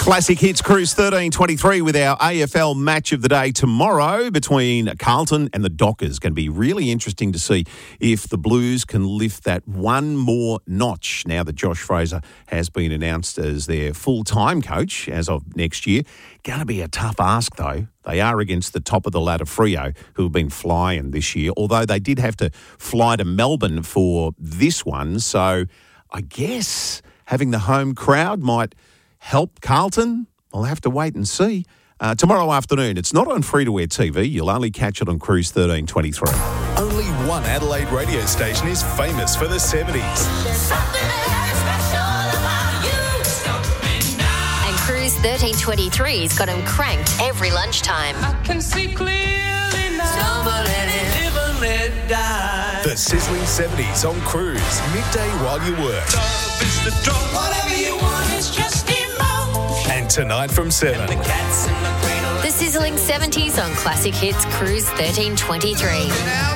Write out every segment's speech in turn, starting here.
Classic Hits Cruise 1323 with our AFL match of the day tomorrow between Carlton and the Dockers. Going to be really interesting to see if the Blues can lift that one more notch now that Josh Fraser has been announced as their full-time coach as of next year. Going to be a tough ask, though. They are against the top of the ladder Freo, who have been flying this year, although they did have to fly to Melbourne for this one. So I guess having the home crowd might help Carlton. We'll have to wait and see. Tomorrow afternoon, it's not on free-to-air TV. You'll only catch it on Cruise 1323. Only one Adelaide radio station is famous for the 70s. And Cruise 1323's got them cranked every lunchtime. I can see clearly now. Stumble in it, live and let die. The sizzling 70s on Cruise, midday while you work. Love is the drug. Whatever you want is just emotion. And tonight from 7. The cats in the cradle. The sizzling 70s on Classic Hits Cruise 1323.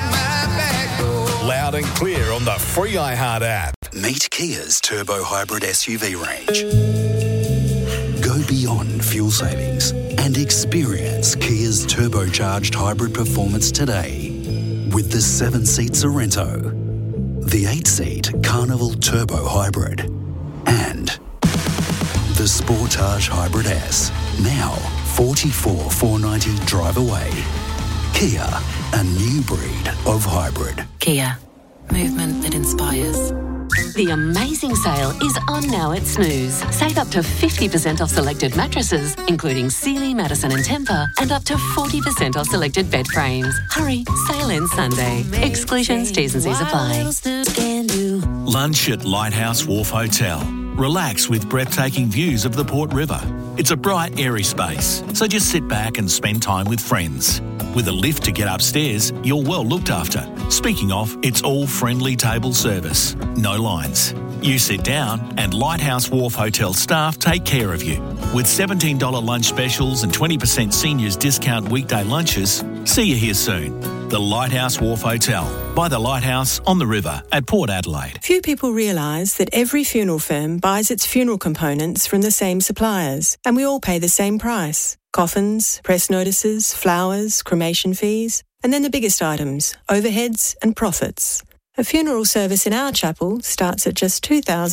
Loud and clear on the free iHeart app. Meet Kia's turbo hybrid SUV range. Go beyond fuel savings and experience Kia's turbocharged hybrid performance today with the 7-seat Sorrento, the 8-seat Carnival Turbo Hybrid, and the Sportage Hybrid S. Now, $44,490 drive away. Kia, a new breed of hybrid. Kia, movement that inspires. The amazing sale is on now at Snooze. Save up to 50% off selected mattresses, including Sealy, Madison and Tempur, and up to 40% off selected bed frames. Hurry, sale ends Sunday. Exclusions, T's and C's apply. Lunch at Lighthouse Wharf Hotel. Relax with breathtaking views of the Port River. It's a bright, airy space, so just sit back and spend time with friends. With a lift to get upstairs, you're well looked after. Speaking of, it's all friendly table service. No lines. You sit down and Lighthouse Wharf Hotel staff take care of you. With $17 lunch specials and 20% seniors discount weekday lunches, see you here soon. The Lighthouse Wharf Hotel, by the Lighthouse on the river at Port Adelaide. Few people realise that every funeral firm buys its funeral components from the same suppliers, and we all pay the same price. Coffins, press notices, flowers, cremation fees, and then the biggest items, overheads and profits. A funeral service in our chapel starts at just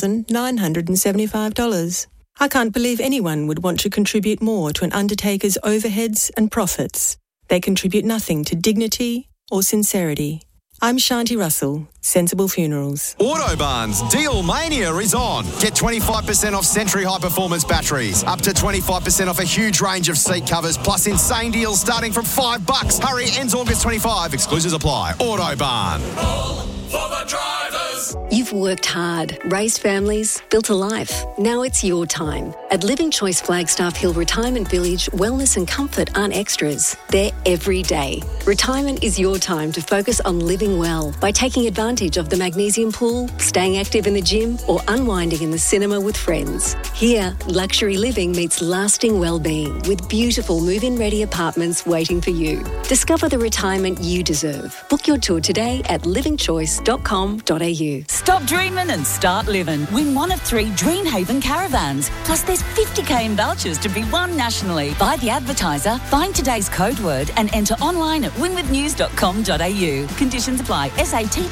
$2,975. I can't believe anyone would want to contribute more to an undertaker's overheads and profits. They contribute nothing to dignity or sincerity. I'm Shanti Russell, Sensible Funerals. Autobarn's Deal Mania is on. Get 25% off Century High Performance batteries, up to 25% off a huge range of seat covers, plus insane deals starting from $5. Hurry, ends August 25. Exclusions apply. Autobarn. For the drivers. You've worked hard, raised families, built a life. Now it's your time. At Living Choice Flagstaff Hill Retirement Village, wellness and comfort aren't extras. They're every day. Retirement is your time to focus on living well by taking advantage of the magnesium pool, staying active in the gym, or unwinding in the cinema with friends. Here, luxury living meets lasting well-being with beautiful move-in ready apartments waiting for you. Discover the retirement you deserve. Book your tour today at livingchoice.com.au. Stop dreaming and start living. Win one of 3 Dreamhaven caravans. Plus there's 50k in vouchers to be won nationally. Buy the advertiser, find today's code word and enter online at winwithnews.com.au. Conditions apply. SAT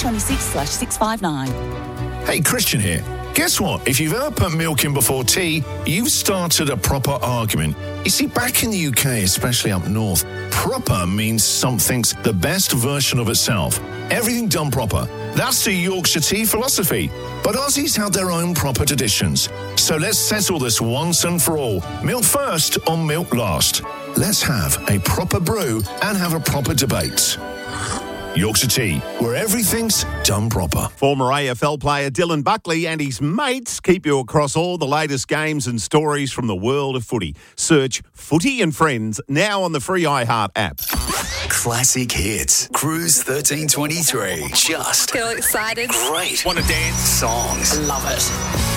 26/659. Hey, Christian here. Guess what? If you've ever put milk in before tea, you've started a proper argument. You see, back in the UK, especially up north, proper means something's the best version of itself. Everything done proper. That's the Yorkshire tea philosophy. But Aussies have their own proper traditions. So let's settle this once and for all. Milk first or milk last? Let's have a proper brew and have a proper debate. Yorkshire Tea, where everything's done proper. Former AFL player Dylan Buckley and his mates keep you across all the latest games and stories from the world of footy. Search Footy and Friends now on the free iHeart app. Classic Hits. Cruise 1323. Just Feel excited? great. Want to dance? Songs. Love it.